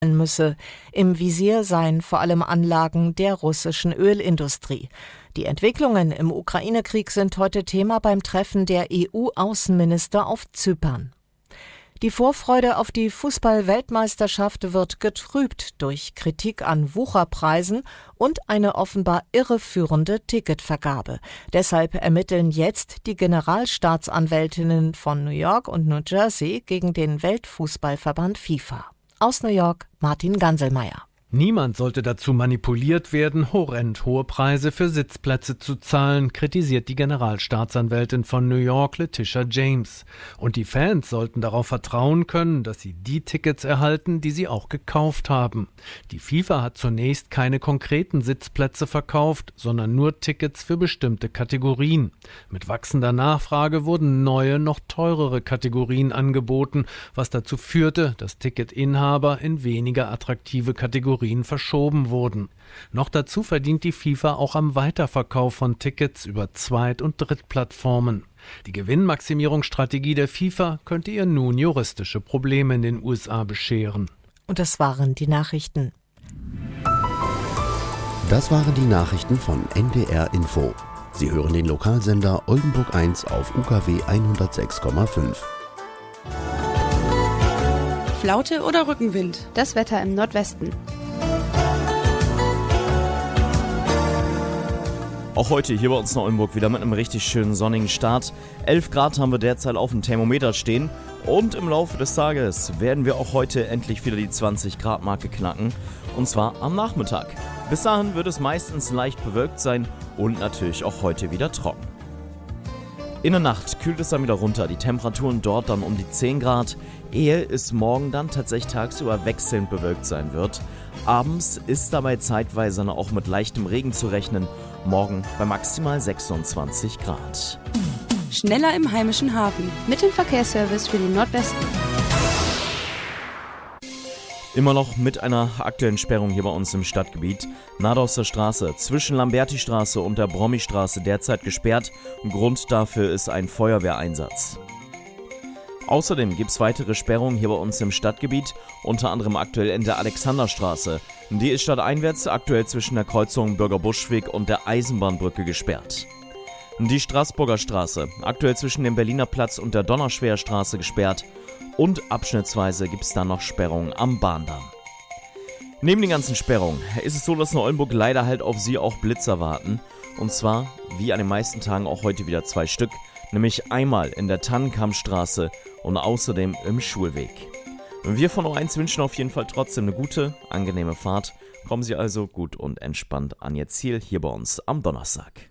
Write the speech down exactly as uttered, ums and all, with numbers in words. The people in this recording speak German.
müsse. Im Visier seien vor allem Anlagen der russischen Ölindustrie. Die Entwicklungen im Ukraine-Krieg sind heute Thema beim Treffen der E U-Außenminister auf Zypern. Die Vorfreude auf die Fußball-Weltmeisterschaft wird getrübt durch Kritik an Wucherpreisen und eine offenbar irreführende Ticketvergabe. Deshalb ermitteln jetzt die Generalstaatsanwältinnen von New York und New Jersey gegen den Weltfußballverband FIFA. Aus New York, Martin Ganselmeier. Niemand sollte dazu manipuliert werden, horrend hohe Preise für Sitzplätze zu zahlen, kritisiert die Generalstaatsanwältin von New York, Letitia James. Und die Fans sollten darauf vertrauen können, dass sie die Tickets erhalten, die sie auch gekauft haben. Die FIFA hat zunächst keine konkreten Sitzplätze verkauft, sondern nur Tickets für bestimmte Kategorien. Mit wachsender Nachfrage wurden neue, noch teurere Kategorien angeboten, was dazu führte, dass Ticketinhaber in weniger attraktive Kategorien verschoben wurden. Noch dazu verdient die FIFA auch am Weiterverkauf von Tickets über Zweit- und Drittplattformen. Die Gewinnmaximierungsstrategie der FIFA könnte ihr nun juristische Probleme in den U S A bescheren. Und das waren die Nachrichten. Das waren die Nachrichten von N D R Info. Sie hören den Lokalsender Oldenburg eins auf U K W hundertsechs Komma fünf. Flaute oder Rückenwind? Das Wetter im Nordwesten. Auch heute hier bei uns in Oldenburg wieder mit einem richtig schönen sonnigen Start. elf Grad haben wir derzeit auf dem Thermometer stehen. Und im Laufe des Tages werden wir auch heute endlich wieder die zwanzig Grad Marke knacken. Und zwar am Nachmittag. Bis dahin wird es meistens leicht bewölkt sein und natürlich auch heute wieder trocken. In der Nacht kühlt es dann wieder runter, die Temperaturen dort dann um die zehn Grad, ehe es morgen dann tatsächlich tagsüber wechselnd bewölkt sein wird. Abends ist dabei zeitweise auch mit leichtem Regen zu rechnen, morgen bei maximal sechsundzwanzig Grad. Schneller im heimischen Hafen mit dem Verkehrsservice für den Nordwesten. Immer noch mit einer aktuellen Sperrung hier bei uns im Stadtgebiet. Nadauster Straße zwischen Lamberti-Straße und der Brommi-Straße derzeit gesperrt. Grund dafür ist ein Feuerwehreinsatz. Außerdem gibt es weitere Sperrungen hier bei uns im Stadtgebiet, unter anderem aktuell in der Alexanderstraße. Die ist stadteinwärts aktuell zwischen der Kreuzung Bürger-Buschweg und der Eisenbahnbrücke gesperrt. Die Straßburger Straße, aktuell zwischen dem Berliner Platz und der Donnerschwer-Straße gesperrt. Und abschnittsweise gibt es dann noch Sperrungen am Bahndamm. Neben den ganzen Sperrungen ist es so, dass in Oldenburg leider halt auf Sie auch Blitzer warten. Und zwar, wie an den meisten Tagen auch heute wieder zwei Stück, nämlich einmal in der Tannenkammstraße und außerdem im Schulweg. Wir von O eins wünschen auf jeden Fall trotzdem eine gute, angenehme Fahrt. Kommen Sie also gut und entspannt an Ihr Ziel hier bei uns am Donnerstag.